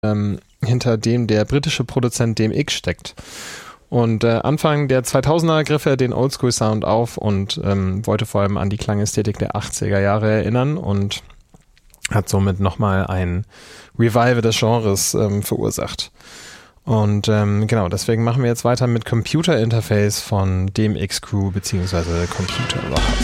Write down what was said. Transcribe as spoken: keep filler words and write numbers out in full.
ähm, hinter dem der britische Produzent D M X steckt. Und äh, Anfang der zweitausender griff er den Oldschool-Sound auf und ähm, wollte vor allem an die Klangästhetik der achtziger Jahre erinnern und hat somit nochmal ein Revival des Genres ähm, verursacht. Und ähm, genau, deswegen machen wir jetzt weiter mit Computer Interface von D M X Crew beziehungsweise Computer Rockers.